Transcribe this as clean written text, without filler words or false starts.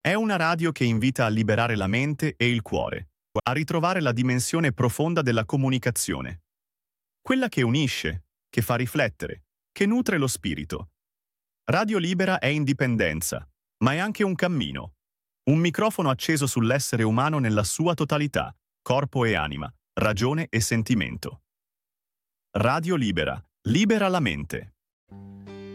È una radio che invita a liberare la mente e il cuore, a ritrovare la dimensione profonda della comunicazione. Quella che unisce, che fa riflettere, che nutre lo spirito. Radio Libera è indipendenza, ma è anche un cammino. Un microfono acceso sull'essere umano nella sua totalità, corpo e anima, ragione e sentimento. Radio Libera, libera la mente.